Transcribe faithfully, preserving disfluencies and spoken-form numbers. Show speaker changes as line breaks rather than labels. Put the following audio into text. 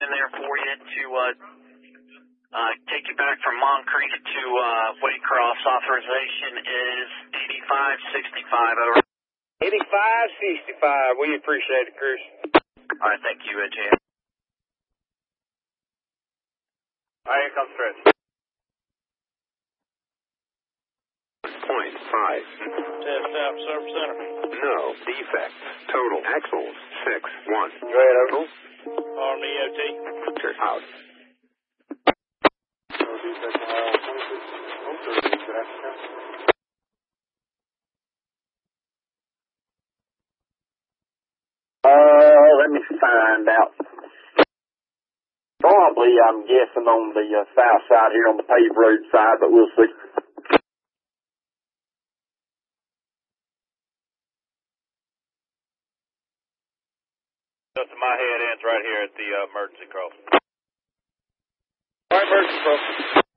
in there for you to uh, uh, take you back from Moncrief to uh, Waycross. Authorization is eighty-five sixty-five, over.
eighty-five sixty-five, we appreciate it, Chris.
All right, thank you, uh, Jan.
All right, here comes Chris.
Point five.
Test out, service center.
No defects. Total axles six one.
Go ahead, over.
Arm E O T.
Out.
Uh, let me find out. Probably, I'm guessing on the uh, south side here on the paved road side, but we'll see.
Just my head ends right here at the uh, emergency crossing. All right, emergency crossing.